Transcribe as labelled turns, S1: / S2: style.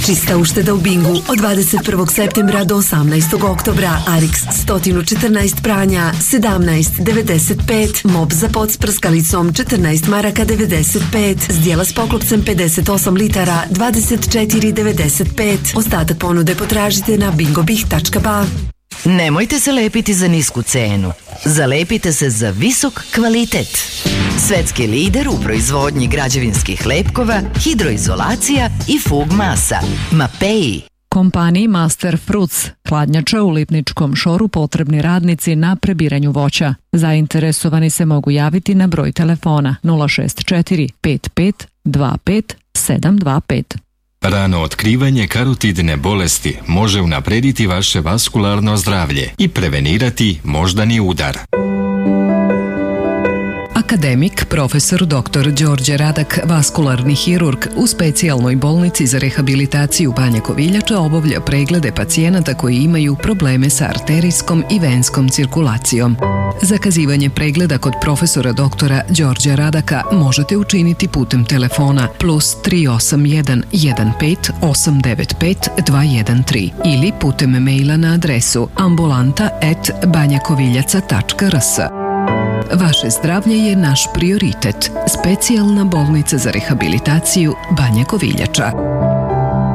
S1: Čista ušteda u Bingu od 21. septembra do 18. oktobra. Arix 114 pranja 17,95. Mop za pod s prskalicom 14 maraka 95. Zdjela s poklopcem 58 litara 24,95. Ostatak ponude potražite na bingobih.ba.
S2: Nemojte se lepiti za nisku cenu. Zalepite se za visok kvalitet. Svetski lider u proizvodnji građevinskih lepkova, hidroizolacija i fug masa. Mapei.
S3: Kompaniji Master Fruits, hladnjača u Lipničkom šoru, potrebni radnici na prebiranju voća. Zainteresovani se mogu javiti na broj telefona 064 55 25 725.
S4: Rano otkrivanje karotidne bolesti može unaprediti vaše vaskularno zdravlje i prevenirati moždani udar.
S5: Akademik, profesor dr. Đorđe Radak, vaskularni hirurg u specijalnoj bolnici za rehabilitaciju Banja Koviljača obavlja preglede pacijenata koji imaju probleme sa arterijskom i venskom cirkulacijom. Zakazivanje pregleda kod profesora dr. Đorđa Radaka možete učiniti putem telefona +381 15 895 213 ili putem maila na adresu ambulanta@banjakoviljaca.rs. Vaše zdravlje je naš prioritet. Specijalna bolnica za rehabilitaciju Banja Koviljača.